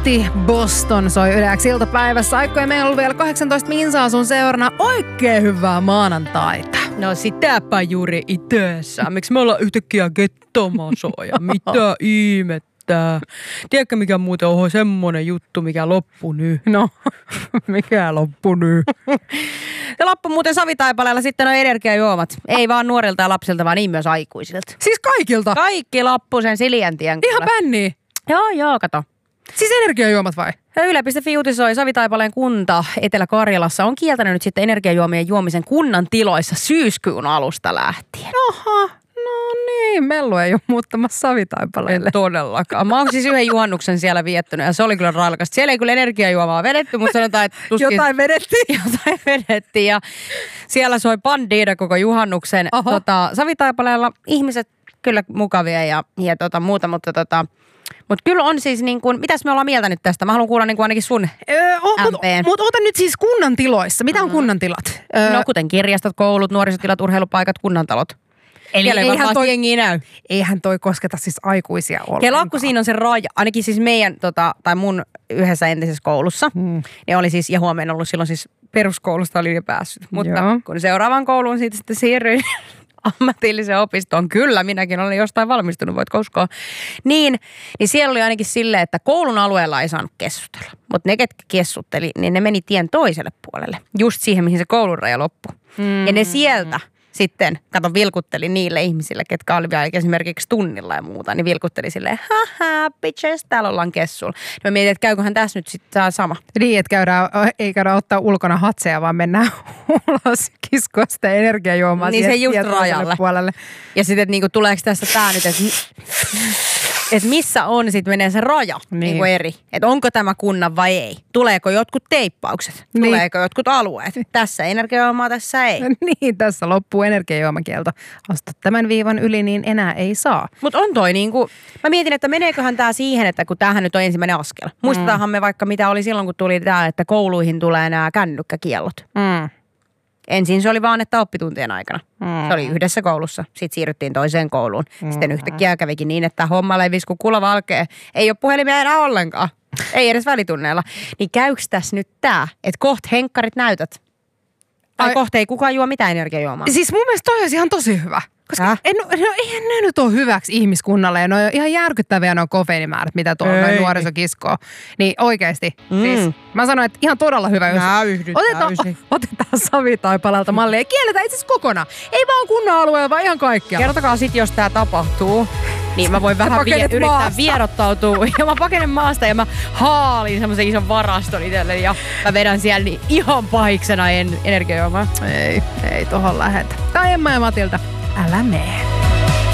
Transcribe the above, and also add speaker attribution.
Speaker 1: Nosti Boston soi Yleäksi iltapäivässä. Aikoja meillä on vielä 18 minsaa sun seurana. Oikein hyvää maanantaita.
Speaker 2: No sitäpä juuri itessä. Miksi me ollaan yhtäkkiä gettomasoja? Mitä ihmettä? Tiedätkö mikä muuten on semmonen juttu, mikä loppu nyt?
Speaker 1: No, mikä loppu nyt?
Speaker 2: Se loppu muuten Savitaipaleella sitten on energiajuomat. Ei vaan nuorilta ja lapsilta, vaan niin myös aikuisilta.
Speaker 1: Siis kaikilta?
Speaker 2: Kaikki loppu sen Siljäntien.
Speaker 1: Ihan bänniä?
Speaker 2: Joo, kato.
Speaker 1: Siis energiajuomat vai?
Speaker 2: Yle.fi uutisoi Savitaipaleen kunta Etelä-Karjalassa on kieltänyt nyt sitten energiajuomien juomisen kunnan tiloissa syyskuun alusta lähtien.
Speaker 1: Oha, no niin, Mellu ei ole muuttamassa Savitaipaleelle.
Speaker 2: En todellakaan. Mä oon siis yhden juhannuksen siellä viettänyt ja se oli kyllä railakasta. Siellä ei kyllä energiajuomaa vedetty, mutta sanotaan, että tuskin...
Speaker 1: Jotain vedettiin
Speaker 2: ja siellä soi Bandiida koko juhannuksen. Savitaipaleella ihmiset kyllä mukavia ja muuta, mutta kyllä on siis niin kuin, mitäs me ollaan mieltä nyt tästä? Mä haluan kuulla niin kuin ainakin sun MP:n.
Speaker 1: Mutta ota nyt siis kunnan tiloissa. Mitä on kunnan tilat?
Speaker 2: No kuten kirjastot, koulut, nuorisotilat, urheilupaikat, kunnantalot.
Speaker 1: Eli
Speaker 2: eihän
Speaker 1: toi kosketa siis aikuisia ollenkaan.
Speaker 2: Kelakku siinä on se raja, ainakin siis meidän tai mun yhdessä entisessä koulussa. Ne oli siis, ja huomenna ollut silloin siis peruskoulusta oli jo päässyt. Mutta kun seuraavaan kouluun siitä sitten siirryin ammatilliseen opistoon, kyllä minäkin olen jostain valmistunut, voit uskoa. Niin siellä oli ainakin silleen, että koulun alueella ei saanut kessutella. Mutta ne, ketkä kessutteli, niin ne meni tien toiselle puolelle. Just siihen, mihin se koulun raja loppui. Ja ne sieltä sitten, vilkutteli niille ihmisille, ketkä oli vielä esimerkiksi tunnilla ja muuta, niin vilkutteli silleen, haha, bitches, täällä ollaan kessulla. Mä mietin, että käyköhän tässä nyt sitten sama.
Speaker 1: Niin, että ei käydä ottaa ulkona hatseja, vaan mennään ulos kiskoa sitä energiajuomaa
Speaker 2: niin
Speaker 1: siihen
Speaker 2: se just rajalle.
Speaker 1: Puolelle.
Speaker 2: Ja sitten, että niinku, tuleeko tässä tää nyt, että missä on sitten menee se raja niin kuin eri. Että onko tämä kunnan vai ei. Tuleeko jotkut teippaukset?
Speaker 1: Niin.
Speaker 2: Tuleeko jotkut alueet? Tässä energiajuomaa, tässä ei.
Speaker 1: Niin, tässä loppuu energiajuomakielto. Astut tämän viivan yli, niin enää ei saa.
Speaker 2: Mutta on toi niinku, mä mietin, että meneeköhän tää siihen, että kun tämähän nyt on ensimmäinen askel. Muistetaanhan me vaikka mitä oli silloin, kun tuli tää, että kouluihin tulee nämä kännykkäkiellot. Ensin se oli vaan, että oppituntien aikana. Se oli yhdessä koulussa. Sitten siirryttiin toiseen kouluun. Sitten yhtäkkiä kävikin niin, että homma levisi kuin kula valkea. Ei ole puhelimia enää ollenkaan. Ei edes välitunneilla. Niin käyks tässä nyt tää, että kohta henkkarit näytät? Tai kohta ei kukaan juo mitään energiajuomaa?
Speaker 1: Siis mun mielestä toi olisi ihan tosi hyvä. Koska eihän ne nyt ole hyväksi ihmiskunnalle ja ne on ihan järkyttäviä nuo kofeiinimäärät, mitä tuolla noin nuoriso kiskoo. Niin oikeesti, siis mä sanoin, että ihan todella hyvä. Otetaan Savitaipalalta mallia ja kielletään itse asiassa kokonaan. Ei vaan kunnan alueella, vaan ihan kaikkia.
Speaker 2: Kertokaa sit, jos tää tapahtuu. Niin mä voin vähän yrittää vierottautua. Ja mä pakenen maasta ja mä haalin semmoisen ison varaston itselleni. Ja mä vedän siellä niin ihan pahiksena energiajuomaa.
Speaker 1: Ei tohon lähetä. Tai Emma ja Matilda. Älä mee.